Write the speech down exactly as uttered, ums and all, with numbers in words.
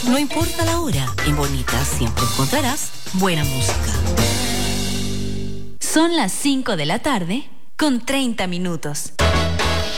No importa la hora, en Bonita siempre encontrarás buena música. Son las cinco de la tarde con treinta minutos.